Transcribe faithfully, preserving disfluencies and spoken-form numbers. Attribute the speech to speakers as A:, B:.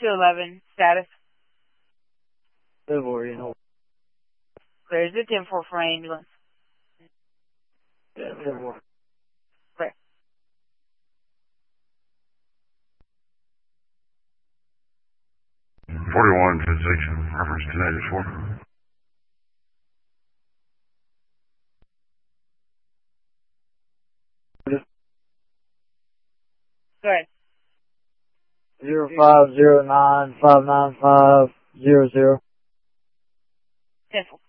A: two eleven, status.
B: Liverpool, you know.
A: Clear the ten four for ambulance.
B: Yeah, Liverpool.
A: Clear.
C: forty-one, ten six, reference to ninety-four.
A: Go ahead.
B: Zero five zero nine five nine five zero zero.
A: ten four.